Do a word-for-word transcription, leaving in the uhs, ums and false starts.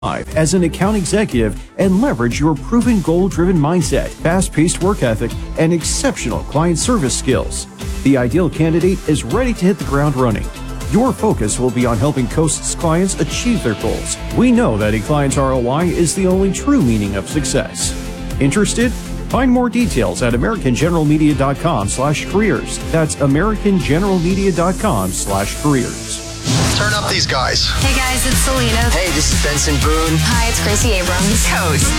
as an account executive and leverage your proven goal-driven mindset, fast-paced work ethic, and exceptional client service skills. The ideal candidate is ready to hit the ground running. Your focus will be on helping Coast's clients achieve their goals. We know that a client's R O I is the only true meaning of success. Interested? Find more details at americangeneralmedia.com slash careers. That's americangeneralmedia.com slash careers. Turn up these guys. Hey guys, it's Selena. Hey, this is Benson Boone. Hi, it's Gracie Abrams. Coast